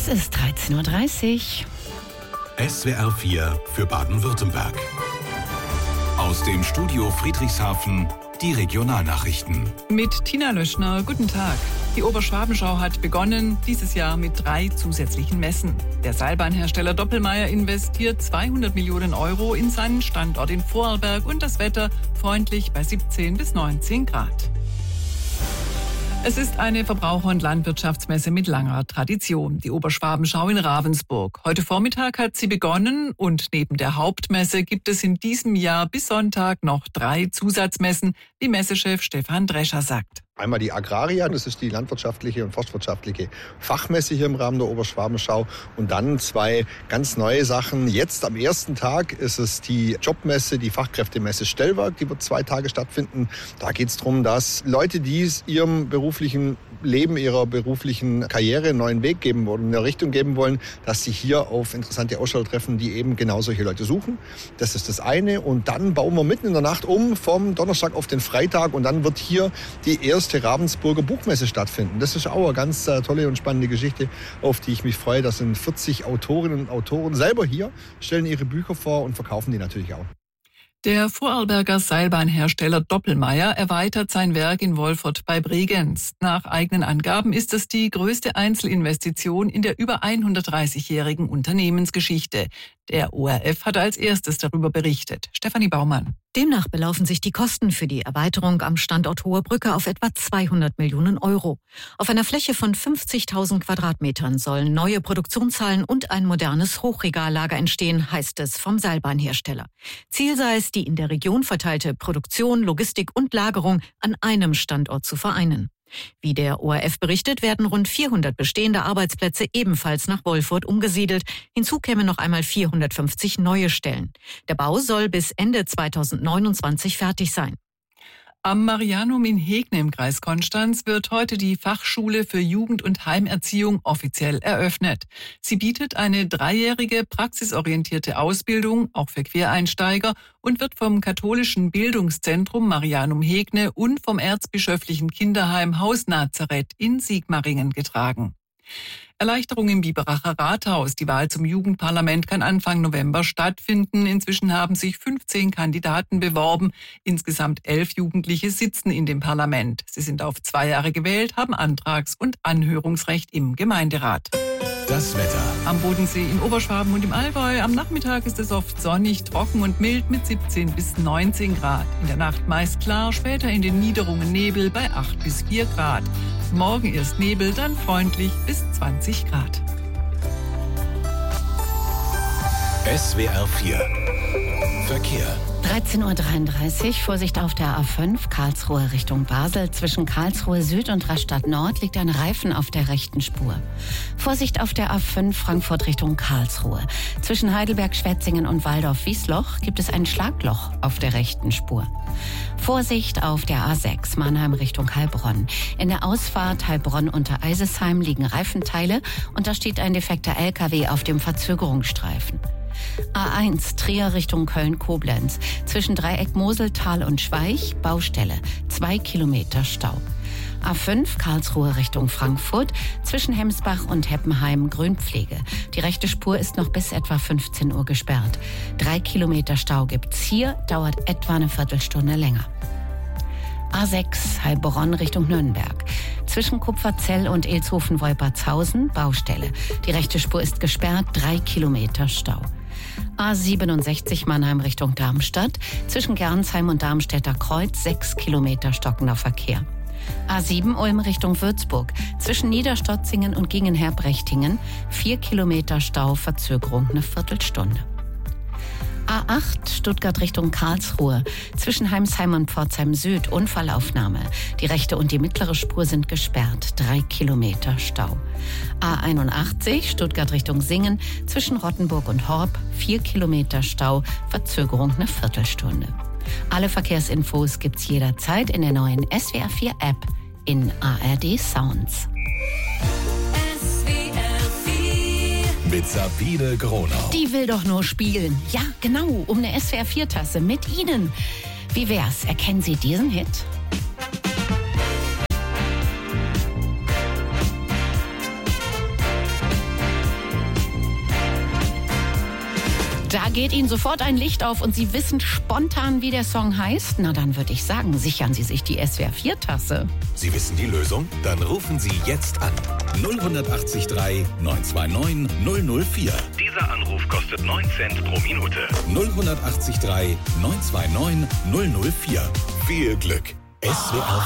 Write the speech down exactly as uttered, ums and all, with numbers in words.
Es ist dreizehn Uhr dreißig. S W R vier für Baden-Württemberg. Aus dem Studio Friedrichshafen die Regionalnachrichten. Mit Tina Löschner, guten Tag. Die Oberschwabenschau hat begonnen, dieses Jahr mit drei zusätzlichen Messen. Der Seilbahnhersteller Doppelmayr investiert zweihundert Millionen Euro in seinen Standort in Vorarlberg und das Wetter freundlich bei siebzehn bis neunzehn Grad. Es ist eine Verbraucher- und Landwirtschaftsmesse mit langer Tradition, die Oberschwabenschau in Ravensburg. Heute Vormittag hat sie begonnen und neben der Hauptmesse gibt es in diesem Jahr bis Sonntag noch drei Zusatzmessen, wie Messechef Stefan Drescher sagt. Einmal die Agraria, das ist die landwirtschaftliche und forstwirtschaftliche Fachmesse hier im Rahmen der Oberschwabenschau. Und dann zwei ganz neue Sachen. Jetzt am ersten Tag ist es die Jobmesse, die Fachkräftemesse Stellwerk. Die wird zwei Tage stattfinden. Da geht es darum, dass Leute, die ihrem beruflichen Leben, ihrer beruflichen Karriere einen neuen Weg geben wollen, eine Richtung geben wollen, dass sie hier auf interessante Aussteller treffen, die eben genau solche Leute suchen. Das ist das eine. Und dann bauen wir mitten in der Nacht um vom Donnerstag auf den Freitag. Und dann wird hier die erste Ravensburger Buchmesse stattfinden. Das ist auch eine ganz äh, tolle und spannende Geschichte, auf die ich mich freue. Das sind vierzig Autorinnen und Autoren selber hier, stellen ihre Bücher vor und verkaufen die natürlich auch. Der Vorarlberger Seilbahnhersteller Doppelmayr erweitert sein Werk in Wolfurt bei Bregenz. Nach eigenen Angaben ist es die größte Einzelinvestition in der über hundertdreißigjährigen Unternehmensgeschichte. Der O R F hat als erstes darüber berichtet. Stefanie Baumann. Demnach belaufen sich die Kosten für die Erweiterung am Standort Hohe Brücke auf etwa zweihundert Millionen Euro. Auf einer Fläche von fünfzigtausend Quadratmetern sollen neue Produktionshallen und ein modernes Hochregallager entstehen, heißt es vom Seilbahnhersteller. Ziel sei es, die in der Region verteilte Produktion, Logistik und Lagerung an einem Standort zu vereinen. Wie der O R F berichtet, werden rund vierhundert bestehende Arbeitsplätze ebenfalls nach Wolfurt umgesiedelt. Hinzu kämen noch einmal vierhundertfünfzig neue Stellen. Der Bau soll bis Ende zweitausendneunundzwanzig fertig sein. Am Marianum in Hegne im Kreis Konstanz wird heute die Fachschule für Jugend- und Heimerziehung offiziell eröffnet. Sie bietet eine dreijährige praxisorientierte Ausbildung, auch für Quereinsteiger, und wird vom katholischen Bildungszentrum Marianum Hegne und vom erzbischöflichen Kinderheim Haus Nazareth in Sigmaringen getragen. Erleichterung im Biberacher Rathaus. Die Wahl zum Jugendparlament kann Anfang November stattfinden. Inzwischen haben sich fünfzehn Kandidaten beworben. Insgesamt elf Jugendliche sitzen in dem Parlament. Sie sind auf zwei Jahre gewählt, haben Antrags- und Anhörungsrecht im Gemeinderat. Das Wetter. Am Bodensee in Oberschwaben und im Allgäu. Am Nachmittag ist es oft sonnig, trocken und mild mit siebzehn bis neunzehn Grad. In der Nacht meist klar, später in den Niederungen Nebel bei acht bis vier Grad. Morgen erst Nebel, dann freundlich bis zwanzig Grad. S W R vier Verkehr. dreizehn Uhr dreiunddreißig, Vorsicht auf der A fünf, Karlsruhe Richtung Basel. Zwischen Karlsruhe Süd und Rastatt Nord liegt ein Reifen auf der rechten Spur. Vorsicht auf der A fünf, Frankfurt Richtung Karlsruhe. Zwischen Heidelberg, Schwetzingen und Waldorf-Wiesloch gibt es ein Schlagloch auf der rechten Spur. Vorsicht auf der A sechs, Mannheim Richtung Heilbronn. In der Ausfahrt Heilbronn unter Eisesheim liegen Reifenteile und da steht ein defekter L K W auf dem Verzögerungsstreifen. A eins, Trier Richtung Köln-Koblenz. Zwischen Dreieck Moseltal und Schweich, Baustelle. Zwei Kilometer Stau. A fünf, Karlsruhe Richtung Frankfurt. Zwischen Hemsbach und Heppenheim, Grünpflege. Die rechte Spur ist noch bis etwa fünfzehn Uhr gesperrt. Drei Kilometer Stau gibt's hier, dauert etwa eine Viertelstunde länger. A sechs, Heilbronn Richtung Nürnberg. Zwischen Kupferzell und Ilshofen-Wolpertshausen, Baustelle. Die rechte Spur ist gesperrt, drei Kilometer Stau. A siebenundsechzig, Mannheim Richtung Darmstadt. Zwischen Gernsheim und Darmstädter Kreuz, sechs Kilometer stockender Verkehr. A sieben, Ulm Richtung Würzburg. Zwischen Niederstotzingen und Gingenherb-Rechtingen, vier Kilometer Stau, Verzögerung eine Viertelstunde. A acht, Stuttgart Richtung Karlsruhe. Zwischen Heimsheim und Pforzheim Süd, Unfallaufnahme. Die rechte und die mittlere Spur sind gesperrt. Drei Kilometer Stau. A einundachtzig, Stuttgart Richtung Singen. Zwischen Rottenburg und Horb, vier Kilometer Stau. Verzögerung eine Viertelstunde. Alle Verkehrsinfos gibt's jederzeit in der neuen S W R vier App in A R D Sounds. Mit Sabine Gronau. Die will doch nur spielen. Ja, genau, um eine S W R vier Tasse mit Ihnen. Wie wär's? Erkennen Sie diesen Hit? Da geht Ihnen sofort ein Licht auf und Sie wissen spontan, wie der Song heißt? Na, dann würde ich sagen, sichern Sie sich die S W R vier Tasse. Sie wissen die Lösung? Dann rufen Sie jetzt an. null acht drei neun zwei neun null null vier. Dieser Anruf kostet neun Cent pro Minute. null acht drei neun zwei neun null null vier. Viel Glück. S W R